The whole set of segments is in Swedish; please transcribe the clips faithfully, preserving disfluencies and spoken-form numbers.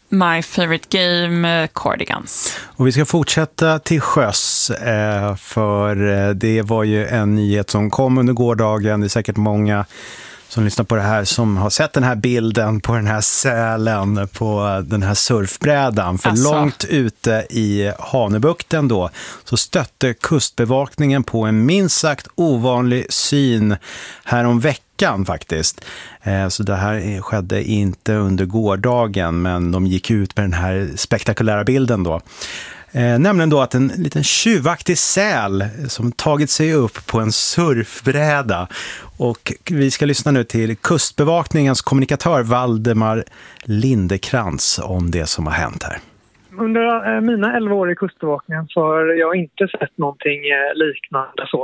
My favorite game, Cardigans. Och vi ska fortsätta till sjöss, eh, för det var ju en nyhet som kom under gårdagen. Det är säkert många som lyssnar på det här som har sett den här bilden på den här sälen på den här surfbrädan. För alltså, långt ute i Hanöbukten då så stötte kustbevakningen på en minst sagt ovanlig syn här om veckan faktiskt. Så det här skedde inte under gårdagen, men de gick ut med den här spektakulära bilden då. Eh, nämligen då att en liten tjuvaktig säl som tagit sig upp på en surfbräda. Och vi ska lyssna nu till kustbevakningens kommunikatör Valdemar Lindekrans om det som har hänt här. Under eh, mina elva år i kustbevakningen så har jag inte sett någonting eh, liknande så.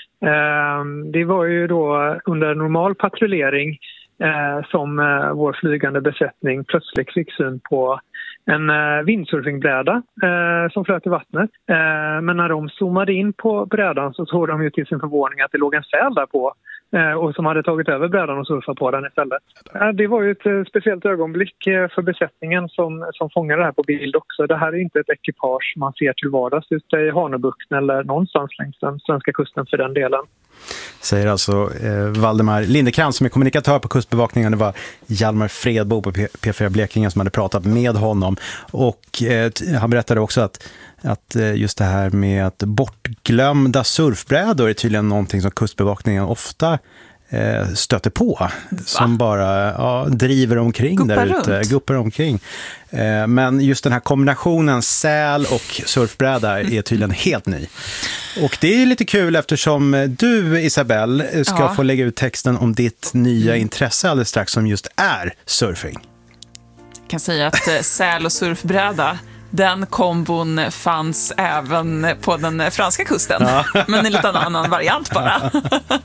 Eh, det var ju då under normal patrullering eh, som eh, vår flygande besättning plötsligt fick syn på en eh, windsurfingbräda eh, som flöt i vattnet. Eh, men när de zoomade in på brädan så såg de ju till sin förvåning att det låg en säl där på. Eh, och som hade tagit över brädan och surfat på den istället. Eh, det var ju ett eh, speciellt ögonblick eh, för besättningen som, som fångade det här på bild också. Det här är inte ett ekipage man ser till vardags ute i Hanöbukten eller någonstans längs den svenska kusten för den delen. Säger alltså eh, Valdemar Lindekrans som är kommunikatör på kustbevakningen. Det var Hjalmar Fredbo på P fyra Blekinge som hade pratat med honom. Och eh, han berättade också att, att eh, just det här med att bortglömda surfbrädor är tydligen någonting som kustbevakningen ofta eh, stöter på. Va? Som bara ja, driver omkring guppar där ute. Guppar omkring. Eh, men just den här kombinationen säl och surfbräda är tydligen helt ny. Och det är lite kul eftersom du, Isabelle, ska ja. få lägga ut texten om ditt nya intresse alldeles strax som just är surfing. Jag kan säga att eh, säl och surfbräda, den kombon fanns även på den franska kusten. Ja. Men en liten annan variant bara.